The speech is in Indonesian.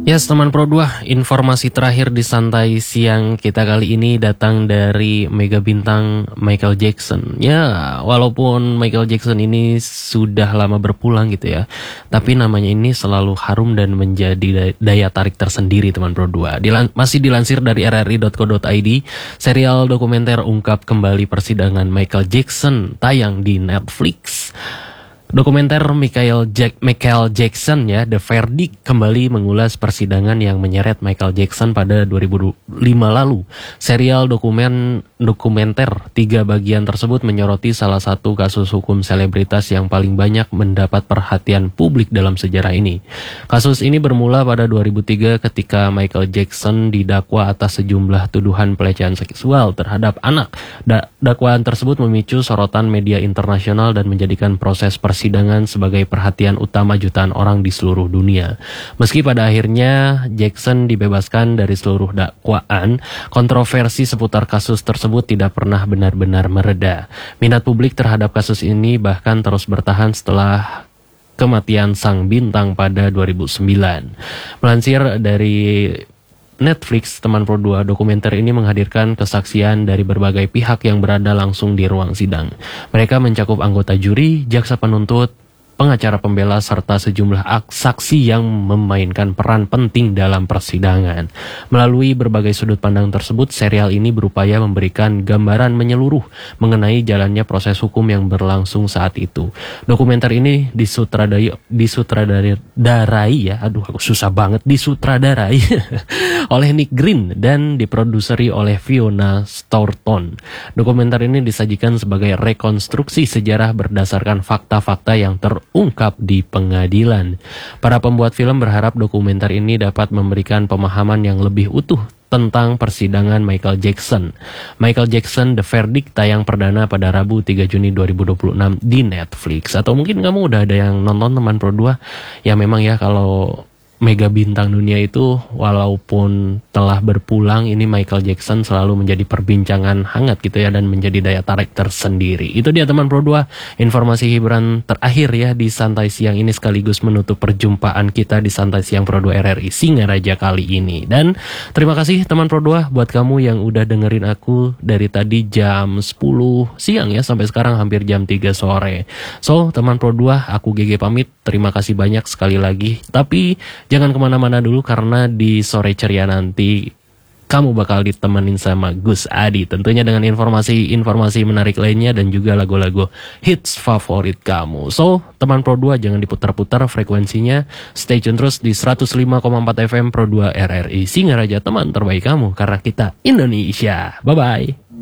Yes, teman Pro 2, informasi terakhir di santai siang kita kali ini datang dari mega bintang Michael Jackson. Ya, walaupun Michael Jackson ini sudah lama berpulang gitu ya, tapi namanya ini selalu harum dan menjadi daya tarik tersendiri teman Pro 2. Masih dilansir dari rri.co.id, serial dokumenter ungkap kembali persidangan Michael Jackson tayang di Netflix. Dokumenter Michael Jackson ya, The Verdict, kembali mengulas persidangan yang menyeret Michael Jackson pada 2005 lalu. Serial dokumenter 3 bagian tersebut menyoroti salah satu kasus hukum selebritas yang paling banyak mendapat perhatian publik dalam sejarah ini. Kasus ini bermula pada 2003 ketika Michael Jackson didakwa atas sejumlah tuduhan pelecehan seksual terhadap anak. Dakwaan tersebut memicu sorotan media internasional dan menjadikan proses persidangan sebagai perhatian utama jutaan orang di seluruh dunia. Meski pada akhirnya Jackson dibebaskan dari seluruh dakwaan, kontroversi seputar kasus tersebut tidak pernah benar-benar mereda. Minat publik terhadap kasus ini bahkan terus bertahan setelah kematian sang bintang pada 2009. Melansir dari Netflix, teman Pro 2, dokumenter ini menghadirkan kesaksian dari berbagai pihak yang berada langsung di ruang sidang. Mereka mencakup anggota juri, jaksa penuntut, pengacara pembela, serta sejumlah saksi yang memainkan peran penting dalam persidangan. Melalui berbagai sudut pandang tersebut, serial ini berupaya memberikan gambaran menyeluruh mengenai jalannya proses hukum yang berlangsung saat itu. Dokumenter ini disutradarai oleh Nick Green dan diproduseri oleh Fiona Staunton. Dokumenter ini disajikan sebagai rekonstruksi sejarah berdasarkan fakta-fakta yang terungkap di pengadilan. Para pembuat film berharap dokumenter ini dapat memberikan pemahaman yang lebih utuh tentang persidangan Michael Jackson. Michael Jackson The Verdict tayang perdana pada Rabu 3 Juni 2026 di Netflix. Atau mungkin kamu udah ada yang nonton teman Pro 2. Ya memang ya, kalau mega bintang dunia itu walaupun telah berpulang, ini Michael Jackson selalu menjadi perbincangan hangat gitu ya, dan menjadi daya tarik tersendiri. Itu dia teman Pro 2, informasi hiburan terakhir ya di santai siang ini, sekaligus menutup perjumpaan kita di santai siang Pro 2 RRI Singaraja kali ini. Dan terima kasih teman Pro 2 buat kamu yang udah dengerin aku dari tadi jam 10 siang ya sampai sekarang hampir jam 3 sore. So teman Pro 2, aku GG pamit. Terima kasih banyak sekali lagi. Tapi jangan kemana-mana dulu, karena di sore ceria nanti kamu bakal ditemenin sama Gus Adi. Tentunya dengan informasi-informasi menarik lainnya dan juga lagu-lagu hits favorit kamu. So, teman Pro 2 jangan diputar-putar frekuensinya. Stay tune terus di 105,4 FM Pro 2 RRI Singaraja, teman terbaik kamu, karena kita Indonesia. Bye-bye.